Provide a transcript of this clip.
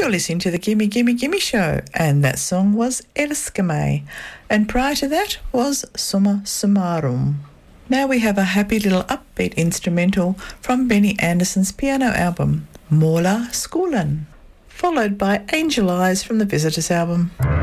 You're listening to the Gimme Gimme Gimme Show, and that song was Älska, and prior to that was Summa Summarum. Now we have a happy little upbeat instrumental from Benny Andersson's piano album, Måla skolan, followed by Angel Eyes from the Visitors album.